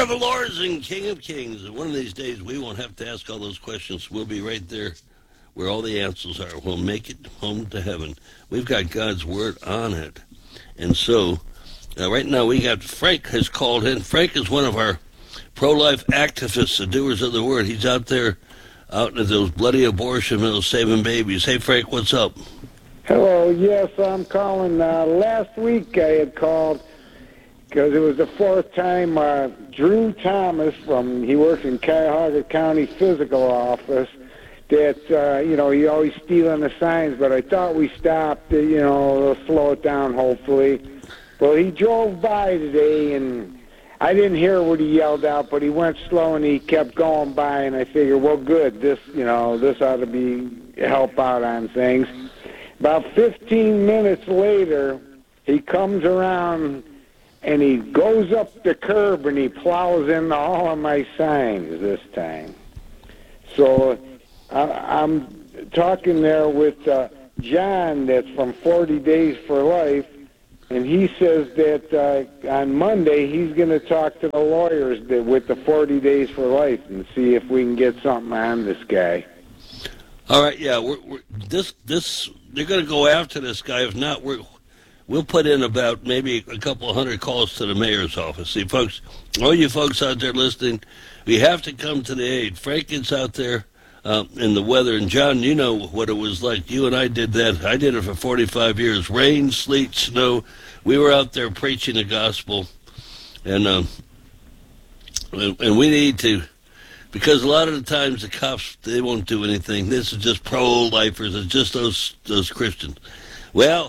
Lord of Lords and King of Kings. And one of these days, we won't have to ask all those questions. We'll be right there where all the answers are. We'll make it home to heaven. We've got God's Word on it. And so, right now, we got Frank has called in. Frank is one of our pro-life activists, the doers of the Word. He's out there, out in those bloody abortion mills, saving babies. Hey, Frank, what's up? Hello, yes, I'm calling. Last week I had called because it was the fourth time Drew Thomas he works in Cuyahoga County Physical Office, that, he always stealing the signs, but I thought we stopped, they'll slow it down hopefully. Well, he drove by today and I didn't hear what he yelled out, but he went slow and he kept going by, and I figured, well, good, this ought to be help out on things. About 15 minutes later, he comes around and he goes up the curb and he plows into all of my signs this time. So I'm talking there with John, that's from 40 Days for Life, and he says that on Monday he's going to talk to the lawyers with the 40 Days for Life and see if we can get something on this guy. All right, yeah, they're going to go after this guy. If not, we'll put in about maybe a couple of hundred calls to the mayor's office. See, folks, all you folks out there listening, we have to come to the aid. Frank gets out there in the weather, and John, you know what it was like. You and I did that. I did it for 45 years. Rain, sleet, snow. We were out there preaching the gospel, and we need to. Because a lot of the times the cops, they won't do anything. This is just pro-lifers. It's just those Christians. Well,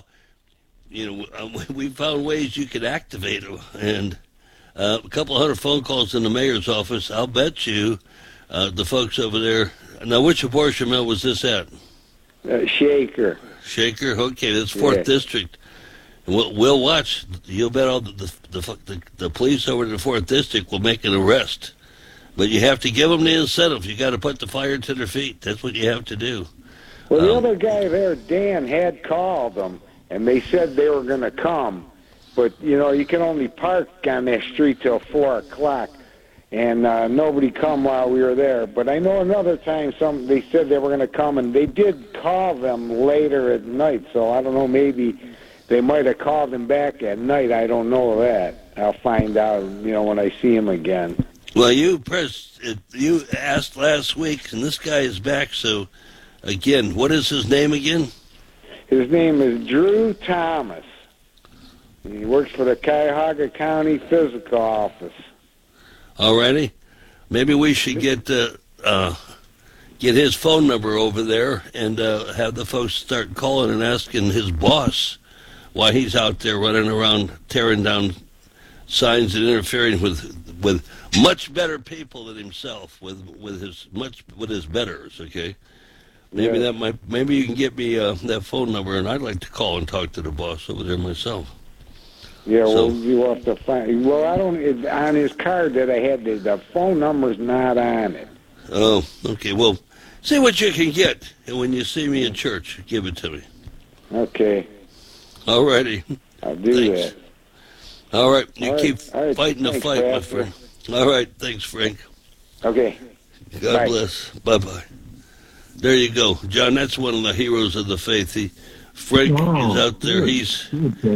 we found ways you could activate them. And a couple of hundred phone calls in the mayor's office. I'll bet you the folks over there. Now, which abortion mill was this at? Shaker. Shaker? Okay, that's 4th District. And we'll watch. You'll bet all the police over in the 4th District will make an arrest. But you have to give them the incentive. You got to put the fire to their feet. That's what you have to do. Well, the other guy there, Dan, had called them, and they said they were going to come. But, you can only park on that street till 4 o'clock, and nobody come while we were there. But I know another time they said they were going to come, and they did call them later at night. So I don't know, maybe they might have called them back at night. I don't know that. I'll find out, when I see them again. Well, you asked last week, and this guy is back. So, again, what is his name again? His name is Drew Thomas. He works for the Cuyahoga County Physical Office. All righty. Maybe we should get his phone number over there and have the folks start calling and asking his boss why he's out there running around tearing down signs and interfering with much better people than himself, with his betters. Okay, maybe you can get me that phone number, and I'd like to call and talk to the boss over there myself. Yeah, well, you have to find. Well, I don't. On his card that I had, the phone number's not on it. Oh, okay. Well, see what you can get, and when you see me in church, give it to me. Okay. All righty. I'll do that. All right, keep fighting the fight, my friend. All right, thanks, Frank. Okay. God bless. Bye-bye. There you go. John, that's one of the heroes of the faith. Frank is out there. He's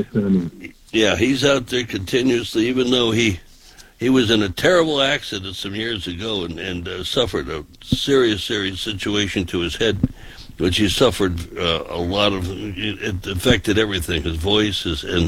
out there continuously, even though he was in a terrible accident some years ago and suffered a serious situation to his head, which he suffered a lot of. It affected everything, his voice,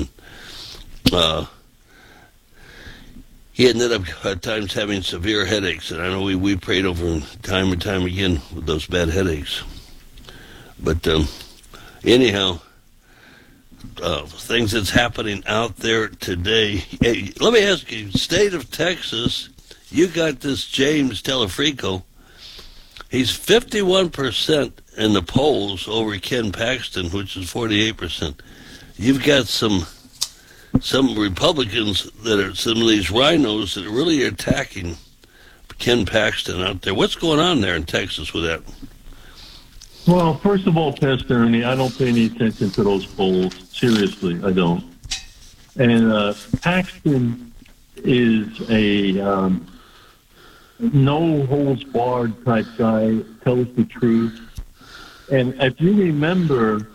he ended up at times having severe headaches, and I know we prayed over him time and time again with those bad headaches. But anyhow, things that's happening out there today. Hey, let me ask you, state of Texas, you got this James Telefrico. He's 51% in the polls over Ken Paxton, which is 48%. You've got some Republicans some of these rhinos that are really attacking Ken Paxton out there. What's going on there in Texas with that? Well, first of all, Pastor Ernie, I don't pay any attention to those polls. Seriously, I don't. And Paxton is a no holds barred type guy, tells the truth. And if you remember,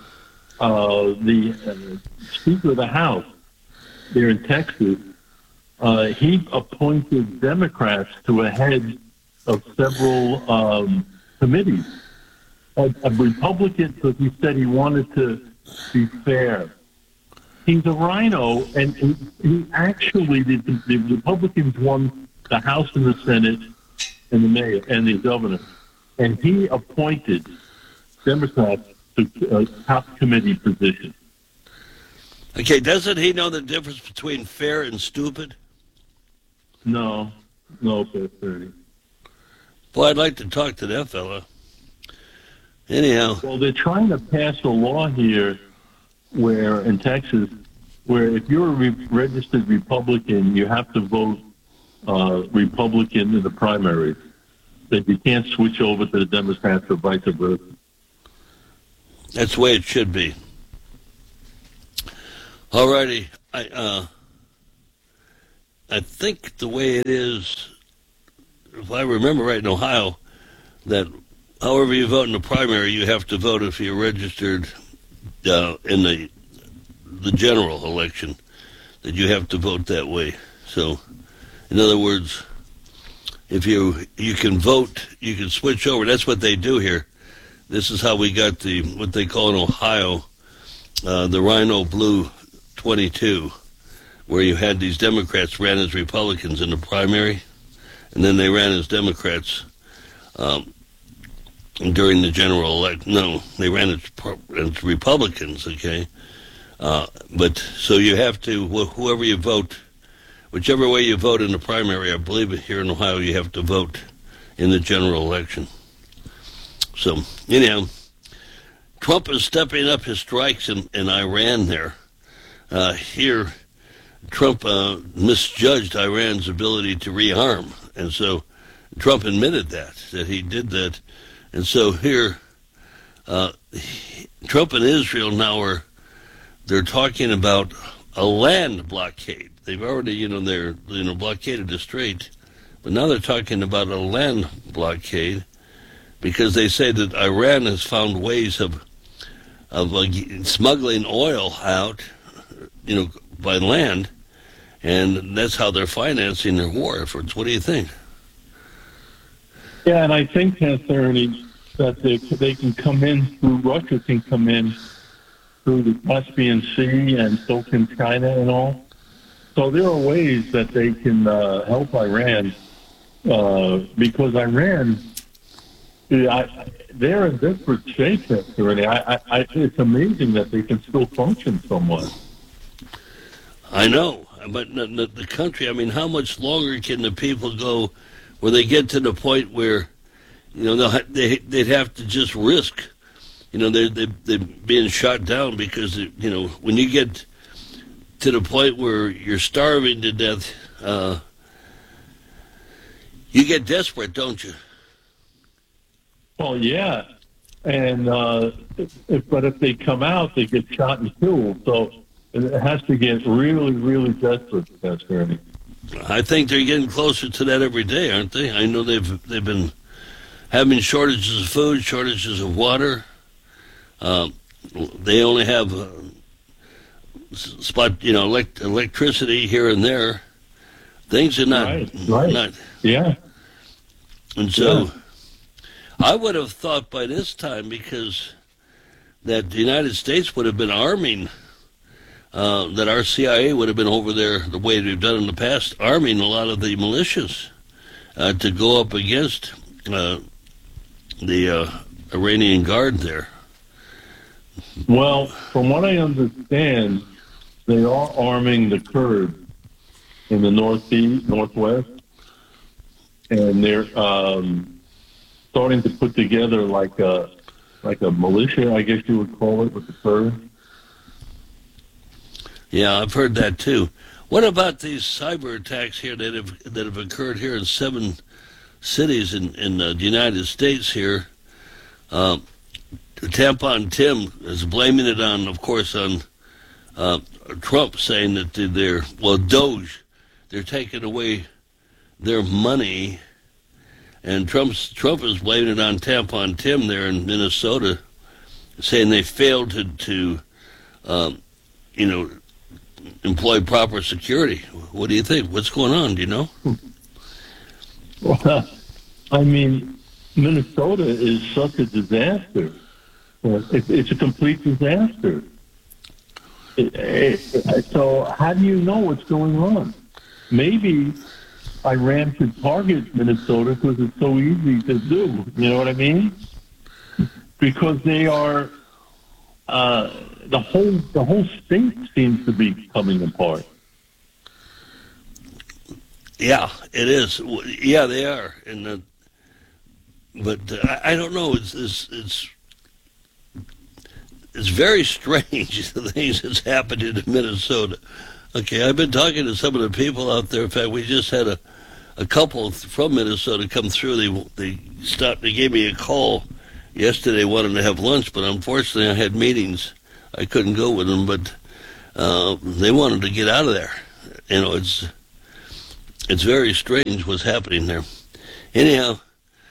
the Speaker of the House there in Texas, he appointed Democrats to a head of several committees. A Republican, because he said he wanted to be fair. He's a rhino, and he actually, the Republicans won the House and the Senate and the mayor and the governor, and he appointed Democrats to top committee positions. Okay, doesn't he know the difference between fair and stupid? No, Fair 30. Boy, I'd like to talk to that fella. Anyhow. Well, they're trying to pass a law here where, in Texas, where if you're a registered Republican, you have to vote Republican in the primaries. That you can't switch over to the Democrats or vice versa. That's the way it should be. All righty. I think the way it is, if I remember right in Ohio, that however you vote in the primary, you have to vote if you're registered in the general election, that you have to vote that way. So, in other words, if you can vote, you can switch over. That's what they do here. This is how we got what they call in Ohio, the Rhino Blue 22, where you had these Democrats ran as Republicans in the primary, and then they ran as Democrats during the general election. No, they ran as Republicans, okay? But so you have to, whoever you vote, whichever way you vote in the primary, I believe here in Ohio you have to vote in the general election. So, anyhow, Trump is stepping up his strikes in Iran there. Here, Trump misjudged Iran's ability to rearm, and so Trump admitted that he did that. And so here, Trump and Israel now they're talking about a land blockade. They've already, they're blockaded the strait, but now they're talking about a land blockade because they say that Iran has found ways of smuggling oil out, by land, and that's how they're financing their war efforts. What do you think? Yeah, and I think, Ernie, that they can come in through, Russia can come in through the Caspian Sea, and so can China and all. So there are ways that they can help Iran, because Iran, they're in desperate shape, Ernie. It's amazing that they can still function somewhat. I know, but the country, how much longer can the people go where they get to the point where, they'd have to just risk, they're being shot down because, when you get to the point where you're starving to death, you get desperate, don't you? Well, yeah, and but if they come out, they get shot and killed, so it has to get really, really desperate, Ernie. I think they're getting closer to that every day, aren't they? I know they've been having shortages of food, shortages of water. They only have electricity here and there. Things are not right. Yeah. And so I would have thought by this time, because that the United States would have been arming, that our CIA would have been over there the way we've done in the past, arming a lot of the militias to go up against the Iranian Guard there. Well, from what I understand, they are arming the Kurds in the northwest, and they're starting to put together like a militia, I guess you would call it, with the Kurds. Yeah, I've heard that too. What about these cyber attacks here that have occurred here in 7 cities in the United States here? Tampon Tim is blaming it on, of course, on Trump, saying that Doge. they're taking away their money, and Trump is blaming it on Tampon Tim there in Minnesota, saying they failed to employ proper security. What do you think? What's going on? Do you know? Well, I mean, Minnesota is such a disaster. It's a complete disaster. So how do you know what's going on? Maybe Iran should target Minnesota because it's so easy to do. You know what I mean? Because they are the whole state seems to be coming apart. Yeah, it is. Yeah, they are. But I don't know. It's very strange, the things that's happened in Minnesota. Okay, I've been talking to some of the people out there. In fact, we just had a couple from Minnesota come through. They stopped. They gave me a call yesterday, wanting to have lunch, but unfortunately I had meetings. I couldn't go with them, but they wanted to get out of there. You know, it's very strange what's happening there. Anyhow,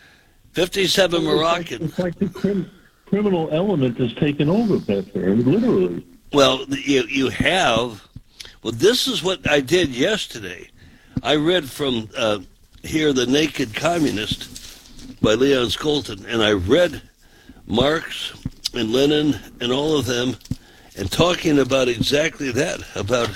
57 Moroccan. It's like the criminal element has taken over, Pastor, literally. Well, you have. Well, this is what I did yesterday. I read from here, The Naked Communist by Leon Skolton, and I read Marx and Lenin and all of them, and talking about exactly that, about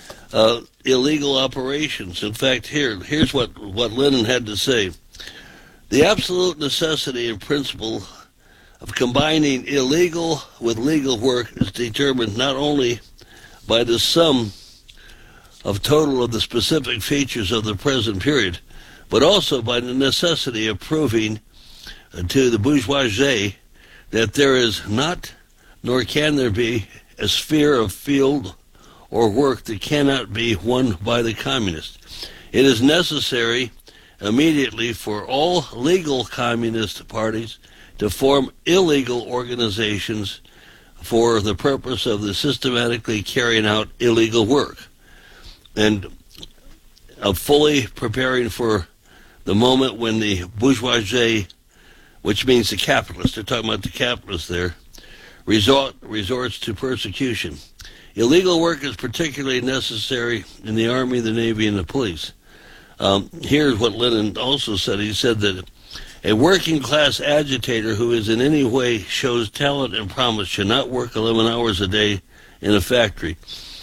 illegal operations. In fact, here's what Lenin had to say. The absolute necessity and principle of combining illegal with legal work is determined not only by the sum of total of the specific features of the present period, but also by the necessity of proving to the bourgeoisie that there is not, nor can there be, a sphere of field or work that cannot be won by the communists. It is necessary immediately for all legal communist parties to form illegal organizations for the purpose of the systematically carrying out illegal work, and of fully preparing for the moment when the bourgeoisie, which means the capitalists, they're talking about the capitalists there, resorts to persecution. Illegal work is particularly necessary in the Army, the Navy, and the police. Here's what Lenin also said. He said that a working-class agitator who is in any way shows talent and promise should not work 11 hours a day in a factory.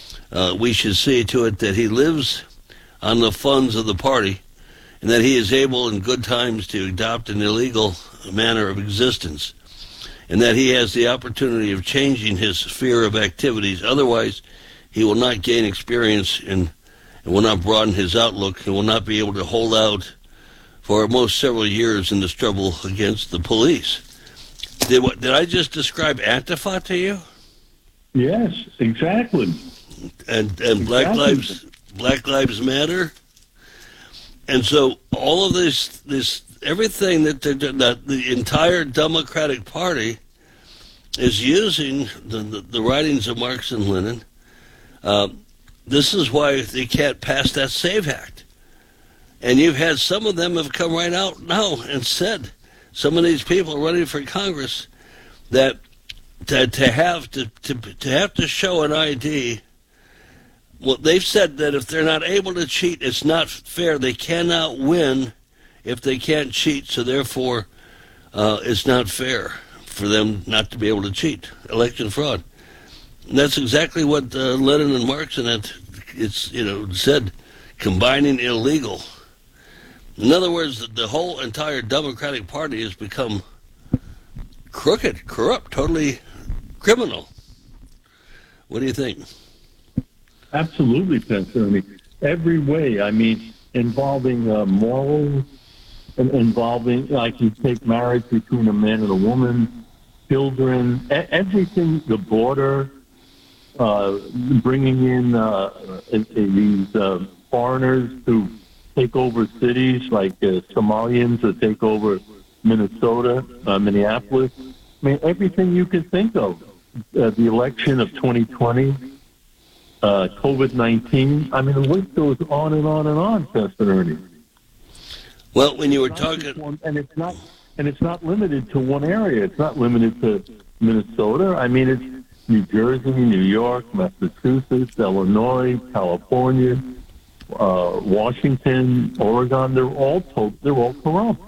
We should see to it that he lives on the funds of the party and that he is able in good times to adopt an illegal manner of existence, and that he has the opportunity of changing his sphere of activities. Otherwise, he will not gain experience and will not broaden his outlook and will not be able to hold out for most several years in the struggle against the police. Did I just describe Antifa to you? Yes, exactly. And Black Lives Matter. And so all of this everything that the entire Democratic Party is using the writings of Marx and Lenin. This is why they can't pass that SAVE Act. And you've had some of them have come right out now and said, some of these people running for Congress, that to have to show an ID. Well, they've said that if they're not able to cheat, it's not fair. They cannot win if they can't cheat, so therefore it's not fair for them not to be able to cheat. Election fraud. And that's exactly what Lenin and Marx and said, combining illegal. In other words, the whole entire Democratic Party has become crooked, corrupt, totally criminal. What do you think? Absolutely, Pastor. I mean, every way. I mean, involving morals, and involving, like, you take marriage between a man and a woman, children, everything, the border, bringing in these foreigners to take over cities, like Somalians that take over Minnesota, Minneapolis. I mean, everything you can think of. The election of 2020. COVID-19. I mean, the list goes on and on and on, Pastor Ernie. Well, when you were Not just talking, one- and it's not limited to one area. It's not limited to Minnesota. I mean, it's New Jersey, New York, Massachusetts, Illinois, California, Washington, Oregon. They're all corrupt.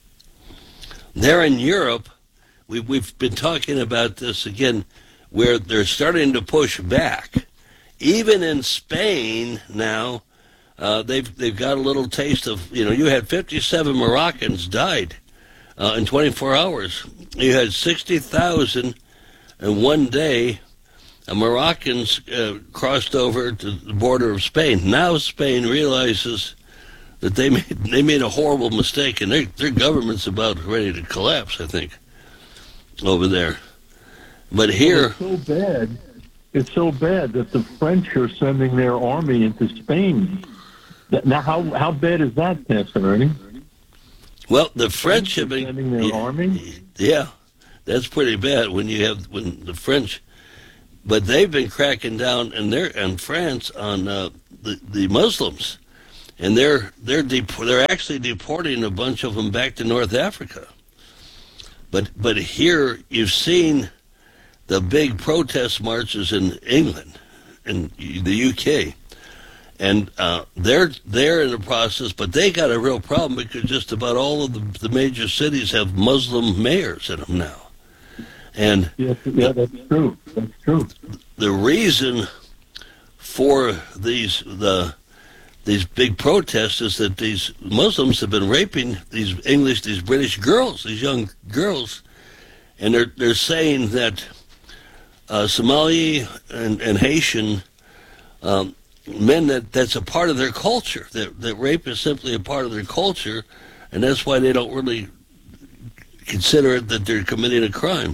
there in Europe, we've been talking about this again, where they're starting to push back. Even in Spain now, they've got a little taste of, you had 57 Moroccans died in 24 hours. You had 60,000 in one day. Moroccans crossed over to the border of Spain. Now Spain realizes that they made a horrible mistake, and their government's about ready to collapse, I think, over there. But here, It's so bad that the French are sending their army into Spain. Now, how bad is that, Pastor Ernie? well, the French have been sending their army. Yeah, that's pretty bad when the French, but they've been cracking down in France on the Muslims, and they're actually deporting a bunch of them back to North Africa. But here you've seen the big protest marches in England, in the UK, and they're in the process, but they got a real problem because just about all of the major cities have Muslim mayors in them now, and Yeah, that's true. That's true. the reason for these big protests is that these Muslims have been raping these British girls, these young girls, and they're saying that Somali and Haitian men, that's a part of their culture. That rape is simply a part of their culture, and that's why they don't really consider it that they're committing a crime.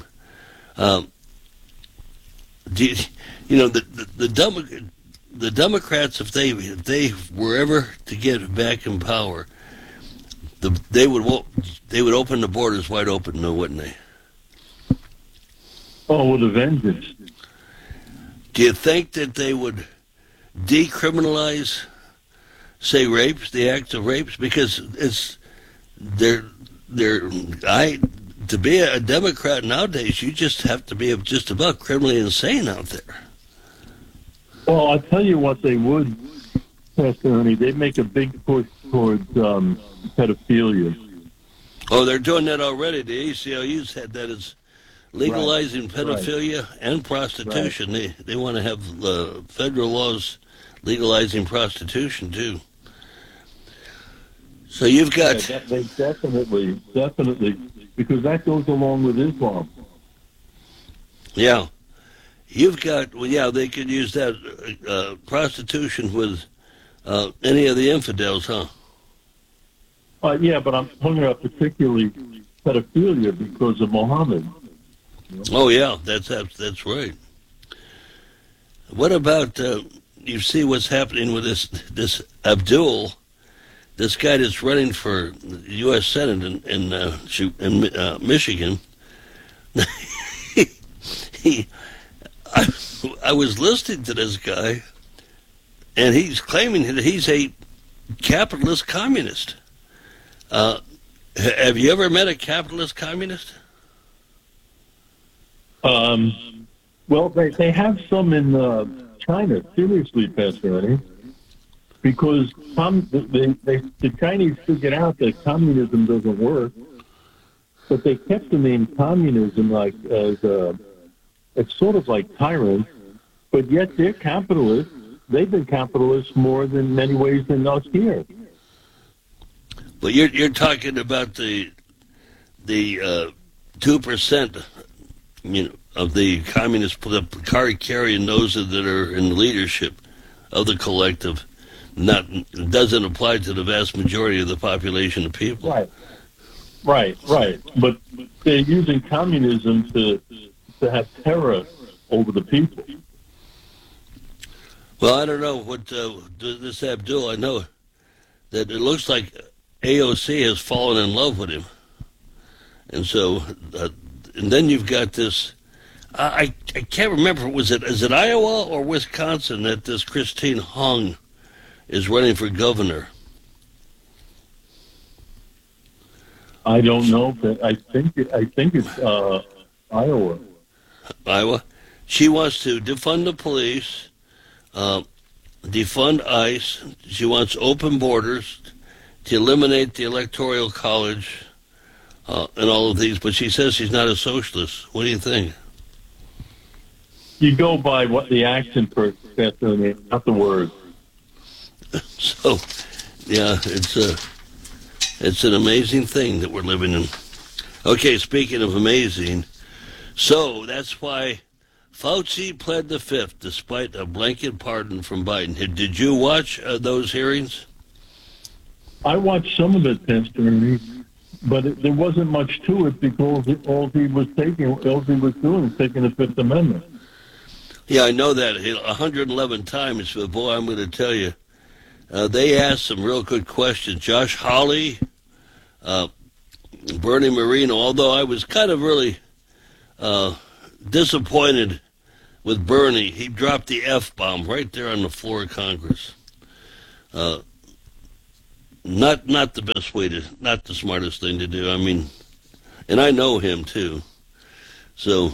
The Democrats, if they were ever to get back in power, they would open the borders wide open, wouldn't they? Oh, with a vengeance. Do you think that they would decriminalize, say, rapes, the acts of rapes? Because to be a Democrat nowadays, you just have to be just about criminally insane out there. Well, I'll tell you what they would, Pastor Ernie. They'd make a big push towards pedophilia. Oh, they're doing that already. The ACLU's had that as legalizing pedophilia and prostitution. Right. They want to have federal laws legalizing prostitution too. So you've got They definitely, because that goes along with Islam. Yeah. You've got, they could use that prostitution with any of the infidels, huh? Yeah, but I'm talking about particularly pedophilia because of Muhammad. Oh, yeah, that's right. What about, you see what's happening with this Abdul, this guy that's running for the U.S. Senate in Michigan? I was listening to this guy, and he's claiming that he's a capitalist communist. Have you ever met a capitalist communist? Well, they have some in China, seriously, Pastor Ernie, because the Chinese figured out that communism doesn't work, but they kept the name communism it's sort of like tyrants, but yet they're capitalists. They've been capitalists more than many ways than us here. But you're talking about the 2%, of the communist, the card carrying those that are in leadership of the collective. Doesn't apply to the vast majority of the population of people. Right. But they're using communism to have terror over the people. Well, I don't know what this Abdul. I know that it looks like AOC has fallen in love with him, and so and then you've got this. I can't remember. Is it Iowa or Wisconsin that this Christine Hung is running for governor? I don't know, but I think it's Iowa. Iowa. She wants to defund the police, defund ICE. She wants open borders, to eliminate the Electoral College, and all of these. But she says she's not a socialist. What do you think? You go by what the action per se, not the words. So, yeah, it's an amazing thing that we're living in. Okay, speaking of amazing, so that's why Fauci pled the fifth despite a blanket pardon from Biden. Did you watch those hearings? I watched some of it, Pastor Ernie, but there wasn't much to it because all he was doing was taking the Fifth Amendment. Yeah, I know that 111 times, but boy, I'm going to tell you, they asked some real good questions. Josh Hawley, Bernie Moreno, although I was kind of really disappointed with Bernie. He dropped the F-bomb right there on the floor of Congress. Not the best way not the smartest thing to do. I mean, and I know him too. So,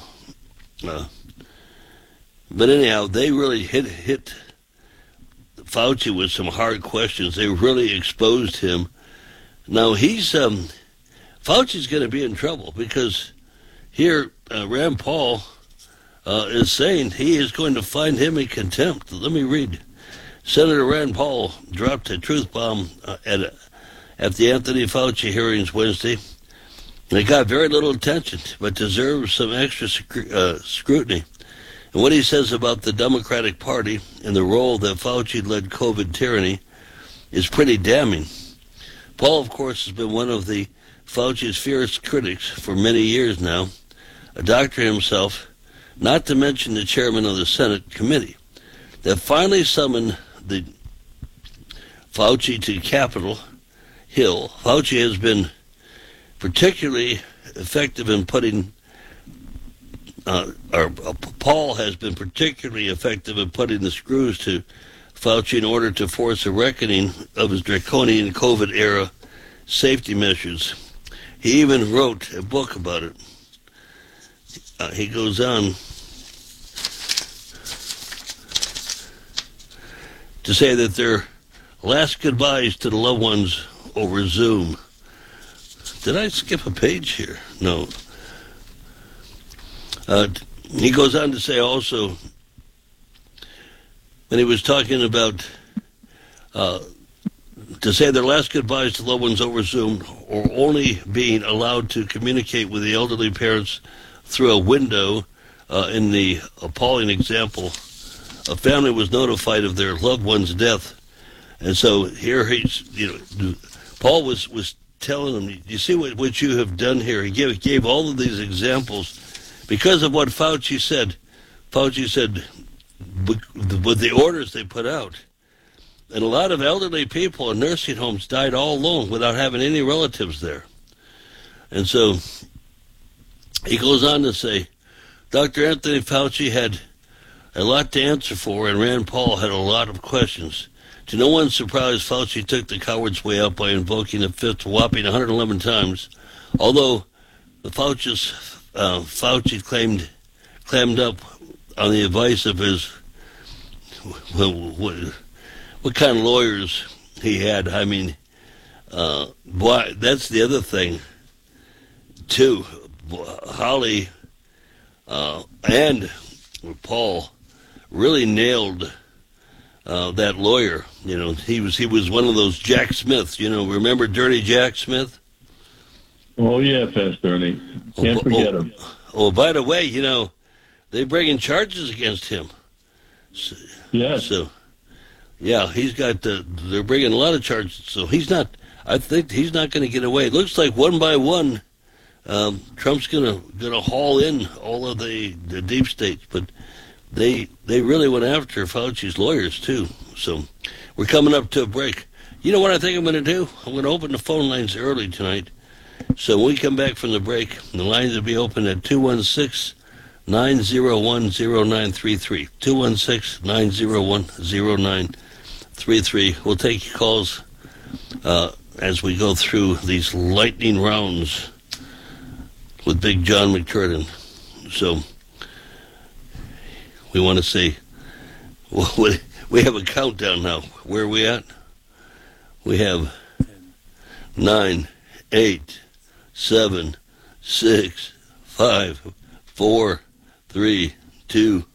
but anyhow, they really hit Fauci with some hard questions. They really exposed him. Now Fauci's going to be in trouble because here Rand Paul is saying he is going to find him in contempt. Let me read. Senator Rand Paul dropped a truth bomb at the Anthony Fauci hearings Wednesday. It got very little attention, but deserves some extra scrutiny. And what he says about the Democratic Party and the role that Fauci-led COVID tyranny is pretty damning. Paul, of course, has been one of Fauci's fierce critics for many years now, a doctor himself, not to mention the chairman of the Senate committee that finally summoned the Fauci to Capitol Hill. Fauci has been particularly effective in Paul has been particularly effective in putting the screws to Fauci in order to force a reckoning of his draconian COVID-era safety measures. He even wrote a book about it. He goes on to say that their last goodbyes to the loved ones over Zoom. Did I skip a page here? No. He goes on to say also, when he was talking about to say their last goodbyes to loved ones over Zoom, or only being allowed to communicate with the elderly parents through a window. In the appalling example, a family was notified of their loved one's death, and so here Paul was telling them, you see what you have done here. He gave all of these examples because of what Fauci said. Fauci said, with the orders they put out, and a lot of elderly people in nursing homes died all alone without having any relatives there. And so he goes on to say, Dr. Anthony Fauci had a lot to answer for, and Rand Paul had a lot of questions. To no one's surprise, Fauci took the coward's way out by invoking the fifth whopping 111 times, although the Fauci clammed up on the advice of his, what kind of lawyers he had. I mean, boy, that's the other thing, too. Holly and Paul really nailed that lawyer. You know, he was one of those Jack Smiths. You know, remember Dirty Jack Smith? Oh yeah, Pastor Ernie. Can't forget him. Oh, by the way, you know, they're bringing charges against him. So, yes. So, yeah, they're bringing a lot of charges. So I think he's not going to get away. It looks like one by one, Trump's gonna haul in all of the deep state, but they really went after Fauci's lawyers too. So we're coming up to a break. You know what I think I'm going to do? I'm going to open the phone lines early tonight. So when we come back from the break, the lines will be open at 216-901-0933. 216-901-0933. We'll take your calls as we go through these lightning rounds with Big John McTurnan. So we want to say, we have a countdown now. Where are we at? We have 9, 8, 7, 6, 5, 4, 3, 2.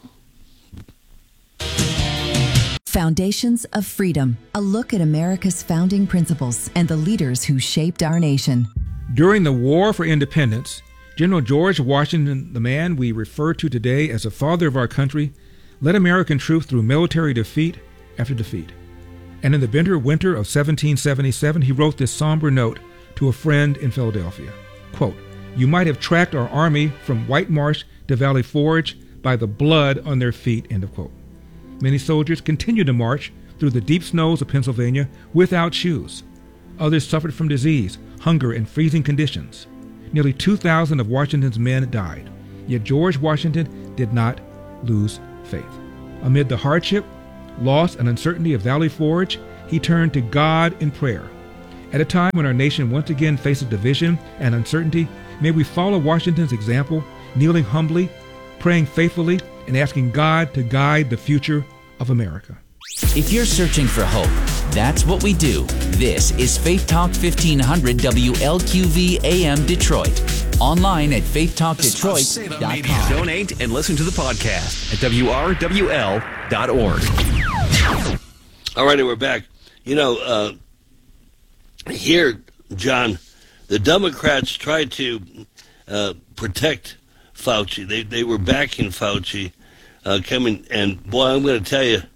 Foundations of Freedom, a look at America's founding principles and the leaders who shaped our nation. During the War for Independence, General George Washington, the man we refer to today as the father of our country, led American troops through military defeat after defeat. And in the bitter winter of 1777, he wrote this somber note to a friend in Philadelphia. Quote, "You might have tracked our army from White Marsh to Valley Forge by the blood on their feet," end of quote. Many soldiers continued to march through the deep snows of Pennsylvania without shoes. Others suffered from disease, hunger, and freezing conditions. Nearly 2,000 of Washington's men died. Yet George Washington did not lose faith. Amid the hardship, loss, and uncertainty of Valley Forge, he turned to God in prayer. At a time when our nation once again faces division and uncertainty, may we follow Washington's example, kneeling humbly, praying faithfully, and asking God to guide the future of America. If you're searching for hope, that's what we do. This is Faith Talk 1500 WLQV AM Detroit. Online at faithtalkdetroit.com. Donate and listen to the podcast at WRWL.org. All righty, we're back. You know, here, John, the Democrats tried to protect Fauci. They were backing Fauci coming, and boy, I'm going to tell you,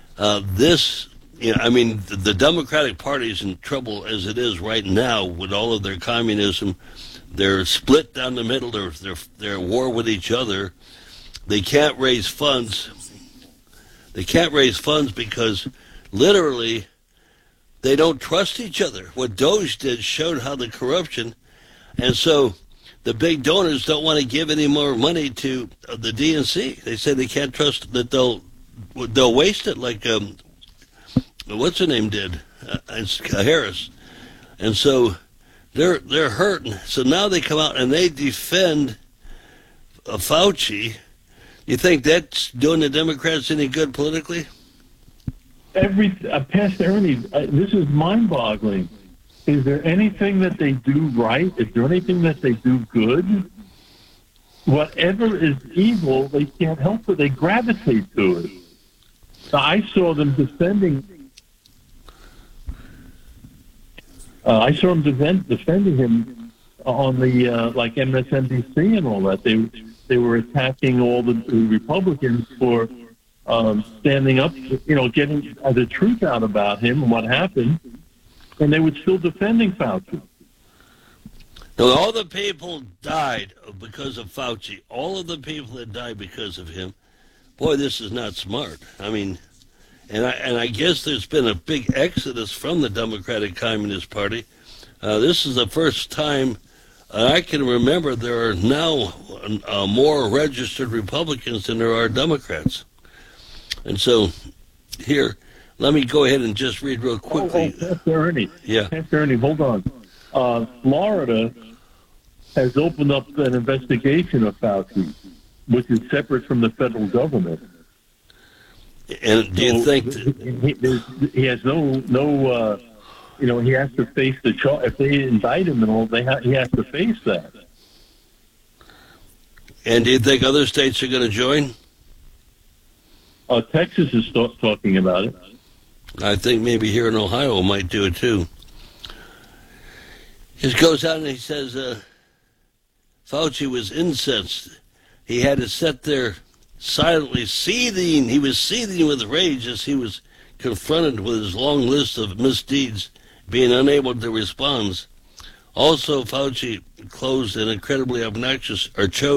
the Democratic Party is in trouble as it is right now with all of their communism. They're split down the middle. They're at war with each other. They can't raise funds. They can't raise funds because literally they don't trust each other. What Doge did showed how the corruption, and so the big donors don't want to give any more money to the DNC. They say they can't trust that they'll waste it like what's her name did, Harris, and so they're hurting. So now they come out and they defend Fauci. You think that's doing the Democrats any good politically? Pastor Ernie, this is mind-boggling. Is there anything that they do right? Is there anything that they do good? Whatever is evil, they can't help it. They gravitate to it. Now, I saw them defending. Defending him on the like MSNBC and all that. They were attacking all the Republicans for standing up, getting the truth out about him and what happened, and they were still defending Fauci. Now, all the people died because of Fauci. All of the people that died because of him. Boy, this is not smart. I mean, and I guess there's been a big exodus from the Democratic Communist Party. This is the first time I can remember there are now more registered Republicans than there are Democrats. And so here, let me go ahead and just read real quickly. Pastor Ernie. Yeah. Pastor Ernie, hold on. Florida has opened up an investigation of Fauci, which is separate from the federal government. And do you think that he has no he has to face the charge. If they indict him and all, he has to face that. And do you think other states are going to join? Texas is talking about it. I think maybe here in Ohio might do it too. He goes out and he says Fauci was incensed. He had to sit there silently seething. He was seething with rage as he was confronted with his long list of misdeeds, being unable to respond. Also, Fauci chose an incredibly obnoxious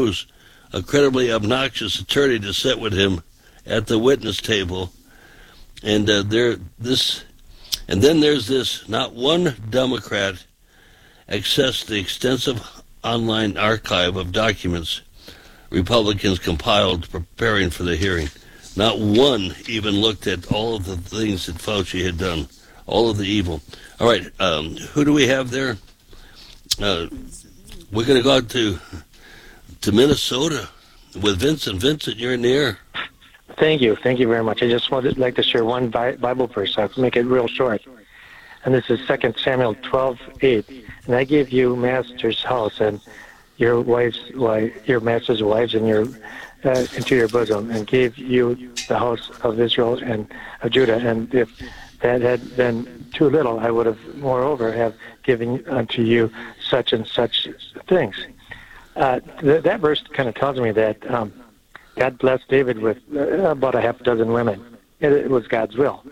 attorney to sit with him at the witness table. And then there's this. Not one Democrat accessed the extensive online archive of documents Republicans compiled preparing for the hearing. Not one even looked at all of the things that Fauci had done, all of the evil. All right, who do we have there? We're going to go out to Minnesota with Vincent. Vincent, you're in the air. Thank you very much. I just would like to share one Bible verse. I'll make it real short. And this is 2 Samuel 12:8. And I gave you master's house and your master's wives and your into your bosom, and gave you the house of Israel and of Judah. And if that had been too little, I would have moreover have given unto you such and such things. That verse kind of tells me that God blessed David with about a half dozen women. It was God's will.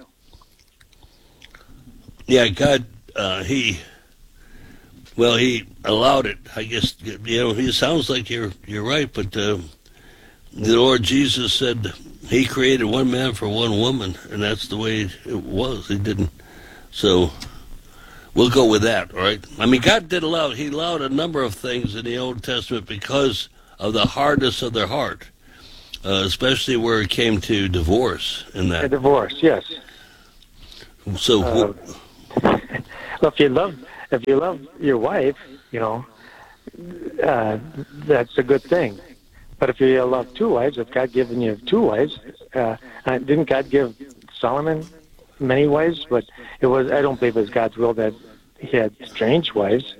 Yeah, God, he allowed it. I guess, it sounds like you're right, but the Lord Jesus said he created one man for one woman, and that's the way it was. He didn't. So we'll go with that, all right? I mean, God did allow, he allowed a number of things in the Old Testament because of the hardness of their heart, especially where it came to divorce and that. A divorce, yes. So, well, if you love your wife, that's a good thing. But if you love two wives, if God given you two wives, didn't God give Solomon many wives? But I don't believe it was God's will that he had strange wives.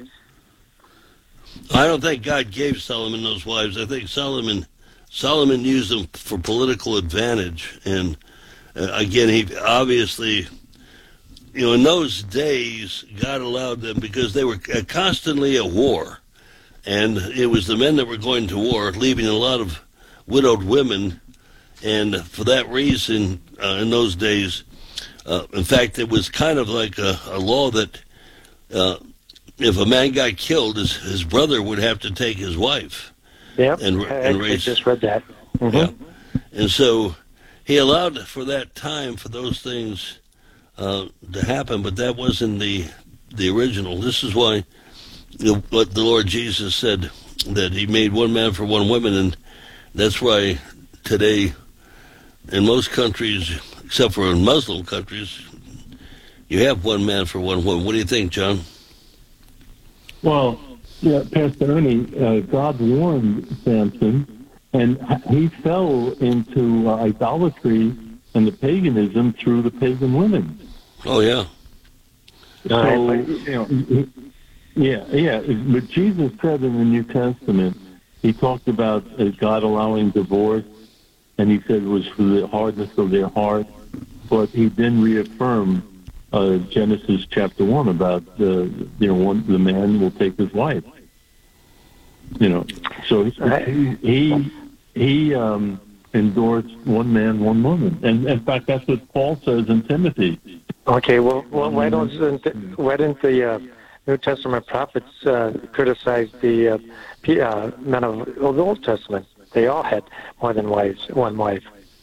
I don't think God gave Solomon those wives. I think Solomon used them for political advantage. And again, he obviously, in those days, God allowed them because they were constantly at war. And it was the men that were going to war, leaving a lot of widowed women. And for that reason, in those days, in fact, it was kind of like a law that if a man got killed, his brother would have to take his wife. Yeah, and I just read that. Mm-hmm. Yeah. And so he allowed for that time for those things to happen, but that wasn't the original. This is why what the Lord Jesus said, that he made one man for one woman, and that's why today in most countries, except for in Muslim countries, you have one man for one woman. What do you think, John? Well, yeah, Pastor Ernie, God warned Samson, and he fell into idolatry and the paganism through the pagan women. Oh, yeah. So, yeah. But Jesus said in the New Testament, he talked about God allowing divorce, and he said it was for the hardness of their heart. But he then reaffirmed Genesis chapter 1 about the man will take his wife. So he endorsed one man, one woman, and in fact that's what Paul says in Timothy. Okay, well why didn't the New Testament prophets criticize the men of the Old Testament? They all had more than one wife.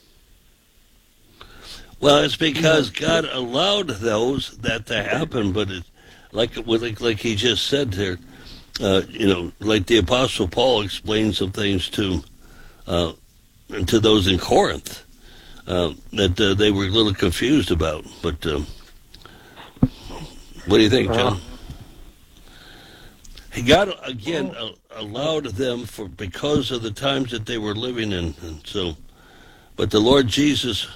Well, it's because God allowed that to happen, but it, like he just said there, like the Apostle Paul explained some things to those in Corinth that they were a little confused about. But what do you think, John? God again allowed them because of the times that they were living in, and so. But the Lord Jesus,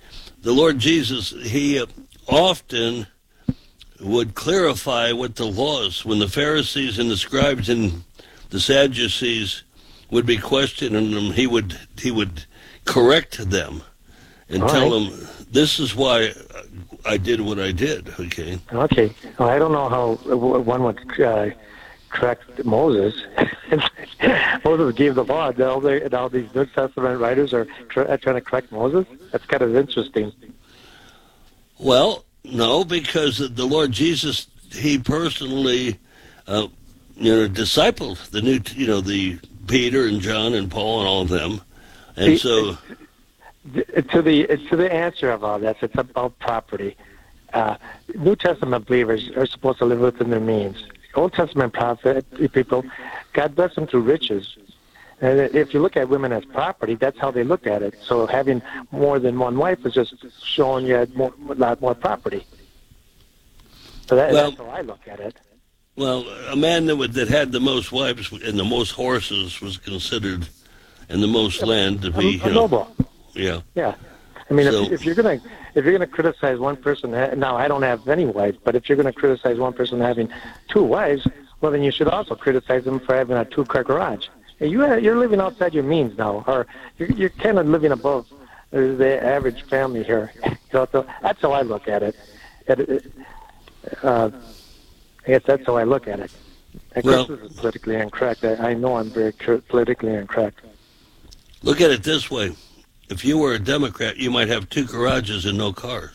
he often would clarify what the laws, when the Pharisees and the scribes and the Sadducees would be questioning them, he would correct them and tell them, this is why I did what I did, okay? Okay. Well, I don't know how one would correct Moses. Moses gave the law, and all these New Testament writers are trying to correct Moses? That's kind of interesting. Well, no, because the Lord Jesus, he personally, discipled the Peter and John and Paul and all of them, and so to the answer of all this, it's about property. New Testament believers are supposed to live within their means. Old Testament prophet people, God blessed them through riches, And if you look at women as property, that's how they look at it. So having more than one wife is just showing you had a lot more property. So that's how I look at it. Well, a man that had the most wives and the most horses was considered, and the most land to be, a noble. Yeah. Yeah. I mean, So- if you're gonna criticize one person, now I don't have any wives, but if you're gonna criticize one person having two wives, well then you should also criticize them for having a two-car garage. You're living outside your means now, or you're kind of living above the average family here. So that's how I look at it. I guess that's how I look at it. Of course, this is politically incorrect. I know I'm very politically incorrect. Look at it this way. If you were a Democrat, you might have two garages and no cars.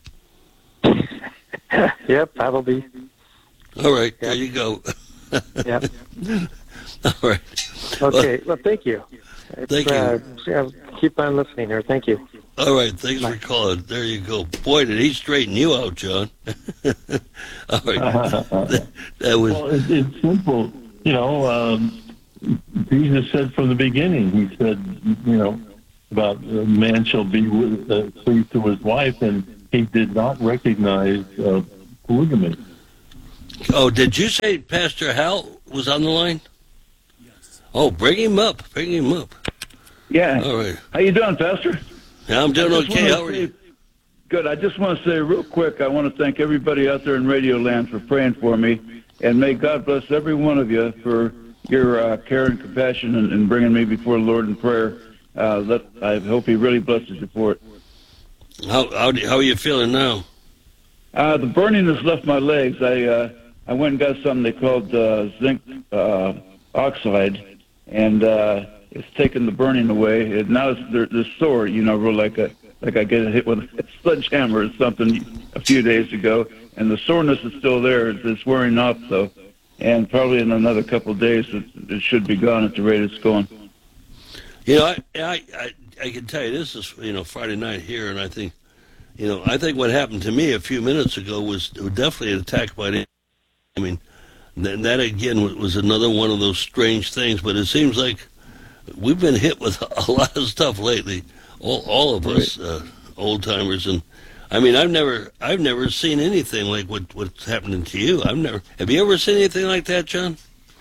Yep, probably. All right, there you go. Yep. All right. Okay, well, thank you. Thank you. Keep on listening here. Thank you. All right, thanks for calling. There you go. Boy, did he straighten you out, John. All right. That was. Well, it's simple. You know, Jesus said from the beginning, he said, you know, about a man shall be cleaved to his wife, and he did not recognize polygamy. Oh, did you say Pastor Hal was on the line? Yes. Oh, bring him up. Bring him up. Yeah. All right. How you doing, Pastor? Yeah, I'm doing okay. How are you? Good. I just want to say real quick, I want to thank everybody out there in Radio Land for praying for me, and may God bless every one of you for your care and compassion and bringing me before the Lord in prayer. I hope He really blesses you for it. How are you feeling now? The burning has left my legs. I went and got something they called zinc oxide, and it's taken the burning away. And now they're sore, you know, real like I get hit with a sledgehammer or something a few days ago, and the soreness is still there. It's wearing off, though, and probably in another couple of days it should be gone at the rate it's going. You know, I can tell you this is, you know, Friday night here, and I think what happened to me a few minutes ago was definitely an attack by the. I mean, that again was another one of those strange things. But it seems like we've been hit with a lot of stuff lately. All of us, old timers, and I mean, I've never seen anything like what's happening to you. Have you ever seen anything like that, John?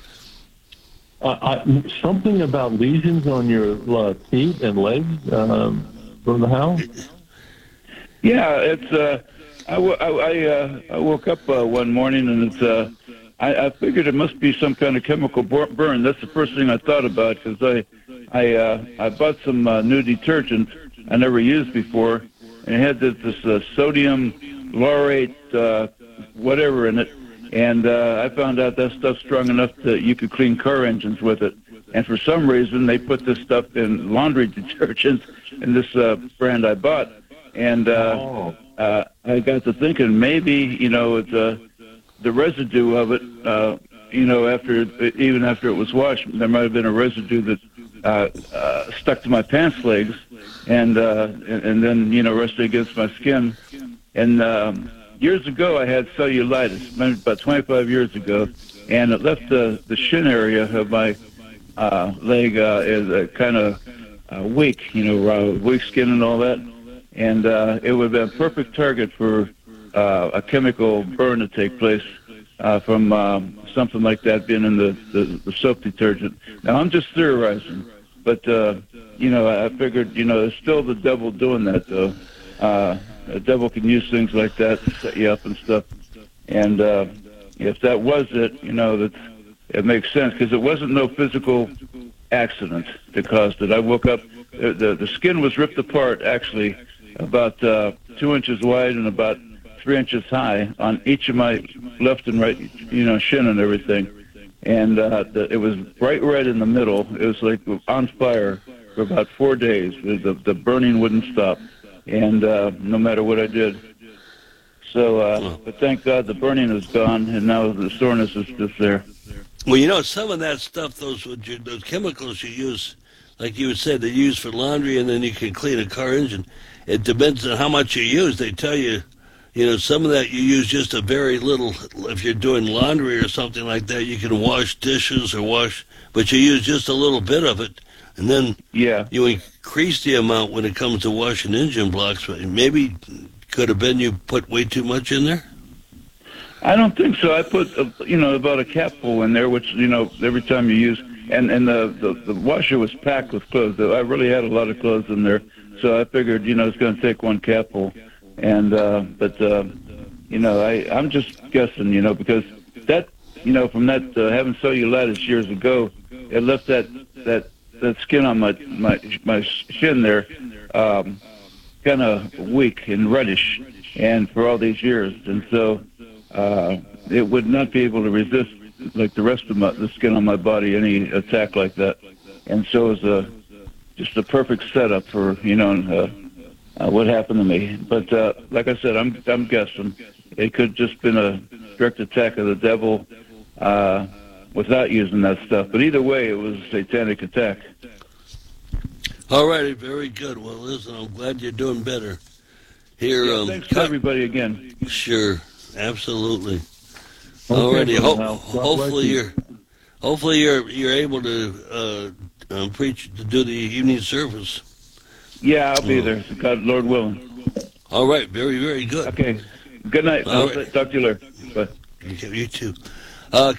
Something about lesions on your feet and legs, Brother Hal? Yeah, it's. I woke up one morning and it's. I figured it must be some kind of chemical burn. That's the first thing I thought about because I bought some new detergent I never used before, and it had this sodium laurate whatever in it. And I found out that stuff's strong enough that you could clean car engines with it. And for some reason, they put this stuff in laundry detergent in this brand I bought. And I got to thinking maybe, you know, it's, the residue of it, you know, even after it was washed, there might have been a residue that stuck to my pants legs and then, you know, rested against my skin. And years ago, I had cellulitis, maybe about 25 years ago, and it left the shin area of my leg is kind of weak, you know, weak skin and all that. And it would have been a perfect target for a chemical burn to take place from something like that being in the soap detergent. Now, I'm just theorizing, but, you know, I figured, you know, there's still the devil doing that, though. The devil can use things like that to set you up and stuff. And if that was it, you know, it makes sense, because it wasn't no physical accident that caused it. I woke up, the skin was ripped apart, actually, about 2 inches wide and about 3 inches high on each of my left and right, you know, shin and everything. And it was bright red in the middle. It was like on fire for about 4 days. The burning wouldn't stop, and no matter what I did. So, but thank God the burning is gone, and now the soreness is just there. Well, you know, some of that stuff, those chemicals you use, like you said, they use for laundry, and then you can clean a car engine. It depends on how much you use. They tell you, some of that you use just a very little. If you're doing laundry or something like that, you can wash dishes but you use just a little bit of it, and then you increase the amount when it comes to washing engine blocks. Maybe could have been you put way too much in there. I don't think so. I put about a capful in there, which every time you use, and the washer was packed with clothes. I really had a lot of clothes in there, so I figured it's going to take one capful. And I'm just guessing, because that from that having cellulitis years ago, it left that skin on my shin there kind of weak and reddish, and for all these years, and so it would not be able to resist like the rest of the skin on my body any attack like that, and so it was just a perfect setup for what happened to me. But like I said, I'm guessing it could just been a direct attack of the devil without using that stuff. But either way, it was a satanic attack. All righty, very good. Well, listen, I'm glad you're doing better. Here, thanks to everybody again. Sure, absolutely. Okay, All righty, hopefully you're able to preach to do the evening service. Yeah, I'll be there. God, Lord willing. All right, very, very good. Okay. Good night. I'll talk to you later. Bye. You too.